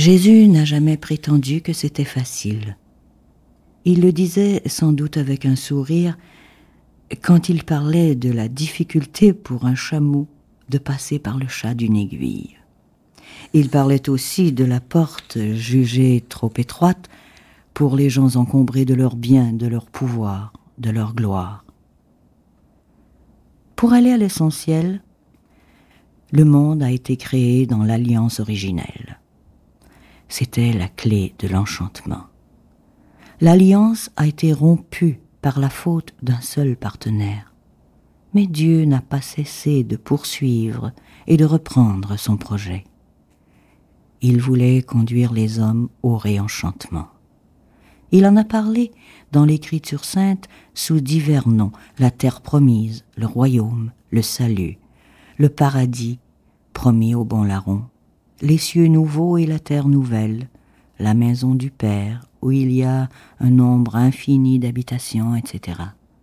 Jésus n'a jamais prétendu que c'était facile. Il le disait sans doute avec un sourire quand il parlait de la difficulté pour un chameau de passer par le chat d'une aiguille. Il parlait aussi de la porte jugée trop étroite pour les gens encombrés de leurs biens, de leur pouvoir, de leur gloire. Pour aller à l'essentiel, le monde a été créé dans l'alliance originelle. C'était la clé de l'enchantement. L'alliance a été rompue par la faute d'un seul partenaire. Mais Dieu n'a pas cessé de poursuivre et de reprendre son projet. Il voulait conduire les hommes au réenchantement. Il en a parlé dans l'Écriture sainte sous divers noms, la terre promise, le royaume, le salut, le paradis promis aux bons larrons, les cieux nouveaux et la terre nouvelle, la maison du Père où il y a un nombre infini d'habitations, etc.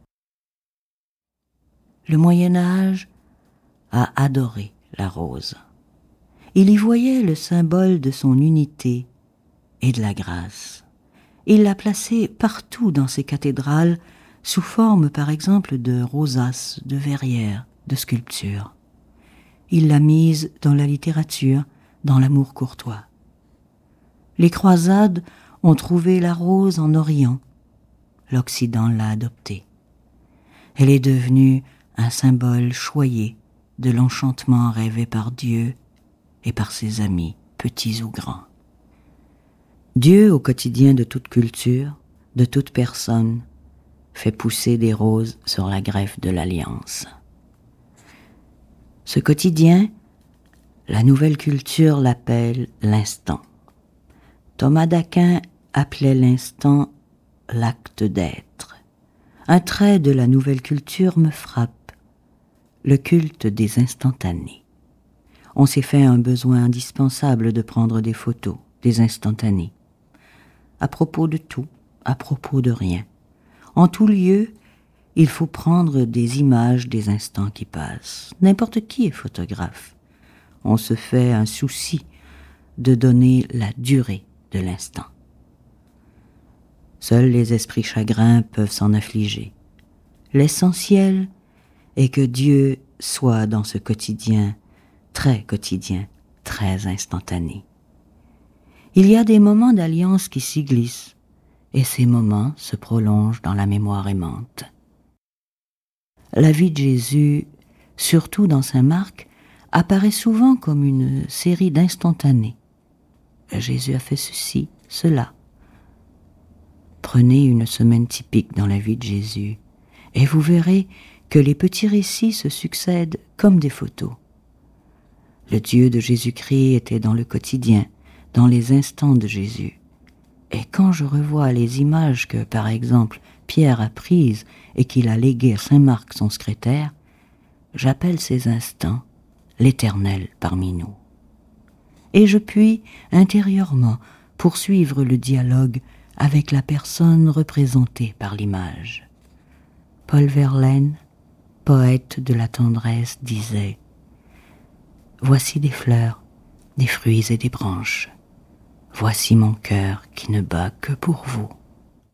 Le Moyen-Âge a adoré la rose. Il y voyait le symbole de son unité et de la grâce. Il l'a placée partout dans ses cathédrales, sous forme par exemple de rosaces, de verrières, de sculptures. Il l'a mise dans la littérature, dans l'amour courtois. Les croisades ont trouvé la rose en Orient. L'Occident l'a adoptée. Elle est devenue un symbole choyé de l'enchantement rêvé par Dieu et par ses amis, petits ou grands. Dieu, au quotidien de toute culture, de toute personne, fait pousser des roses sur la greffe de l'Alliance. Ce quotidien, la nouvelle culture l'appelle l'instant. Thomas d'Aquin appelait l'instant l'acte d'être. Un trait de la nouvelle culture me frappe, le culte des instantanés. On s'est fait un besoin indispensable de prendre des photos, des instantanés. À propos de tout, à propos de rien. En tout lieu, il faut prendre des images des instants qui passent. N'importe qui est photographe. On se fait un souci de donner la durée de l'instant. Seuls les esprits chagrins peuvent s'en affliger. L'essentiel est que Dieu soit dans ce quotidien, très instantané. Il y a des moments d'alliance qui s'y glissent, et ces moments se prolongent dans la mémoire aimante. La vie de Jésus, surtout dans saint Marc, apparaît souvent comme une série d'instantanés. Jésus a fait ceci, cela. Prenez une semaine typique dans la vie de Jésus, et vous verrez que les petits récits se succèdent comme des photos. Le Dieu de Jésus-Christ était dans le quotidien, dans les instants de Jésus. Et quand je revois les images que, par exemple, Pierre a prises et qu'il a léguées à saint Marc, son secrétaire, j'appelle ces instants l'Éternel parmi nous. Et je puis, intérieurement, poursuivre le dialogue avec la personne représentée par l'image. Paul Verlaine, poète de la tendresse, disait « Voici des fleurs, des fruits et des branches. Voici mon cœur qui ne bat que pour vous. »